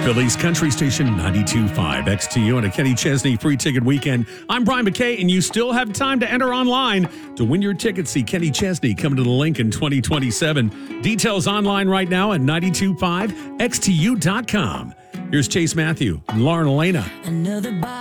Philly's country station 92.5 XTU and a Kenny Chesney free ticket weekend. I'm Brian McKay, and you still have time to enter online to win your ticket. See Kenny Chesney coming to the link in 2027. Details online right now at 92.5XTU.com. Here's Chase Matthew and Lauren Elena.